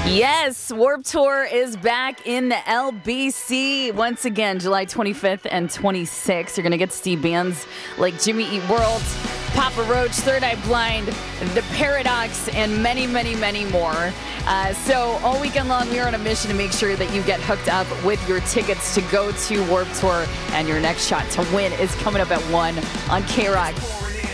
Yes, Warped Tour is back in the LBC once again, July 25th and 26th. You're going to get to see bands like Jimmy Eat World, Papa Roach, Third Eye Blind, The Paradox, and many, many, many more. So all weekend long, we are on a mission to make sure that you get hooked up with your tickets to go to Warped Tour, and your next shot to win is coming up at 1 on K-Rock.